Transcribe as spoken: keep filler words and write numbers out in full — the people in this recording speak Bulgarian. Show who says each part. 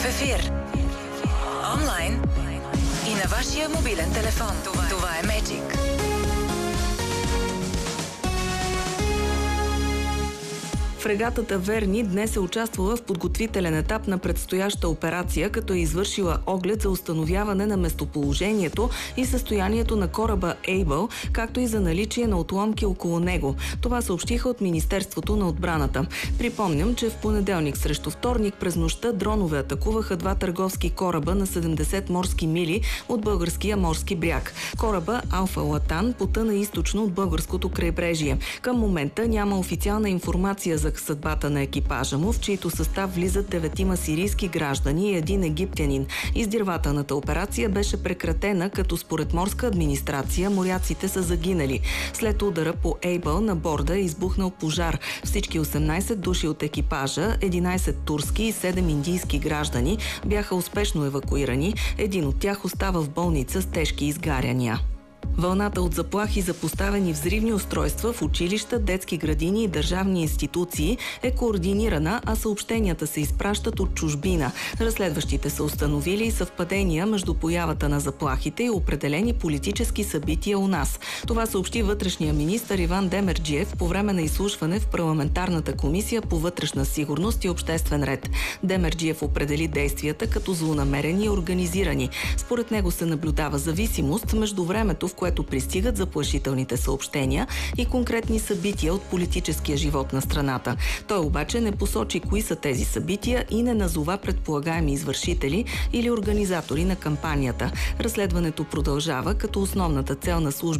Speaker 1: ефир. Онлайн и на вашия мобилен телефон. Това, Това е Magic.
Speaker 2: Фрегатата Верни днес е участвала в подготвителен етап на предстояща операция, като е извършила оглед за установяване на местоположението и състоянието на кораба Able, както и за наличие на отломки около него. Това съобщиха от Министерството на отбраната. Припомням, че в понеделник срещу вторник през нощта дронове атакуваха два търговски кораба на седемдесет морски мили от българския морски бряг. Кораба Алфа Латан потъна източно от българското крайбрежие. Към момента няма официална информация за съдбата на екипажа му, в чийто състав влизат деветима сирийски граждани и един египтянин. Издирвателната операция беше прекратена, като според морска администрация моряците са загинали. След удара по Able на борда е избухнал пожар. Всички осемнайсет души от екипажа, единайсет турски и седем индийски граждани бяха успешно евакуирани. Един от тях остава в болница с тежки изгаряния. Вълната от заплахи за поставени взривни устройства в училища, детски градини и държавни институции е координирана, а съобщенията се изпращат от чужбина. Разследващите са установили съвпадения между появата на заплахите и определени политически събития у нас. Това съобщи вътрешния министър Иван Демерджиев по време на изслушване в парламентарната комисия по вътрешна сигурност и обществен ред. Демерджиев определи действията като злонамерени и организирани. Според него се наблюдава зависимост между времето, в което пристигат заплашителните съобщения и конкретни събития от политическия живот на страната. Той обаче не посочи кои са тези събития и не назова предполагаеми извършители или организатори на кампанията. Разследването продължава, като основната цел на службите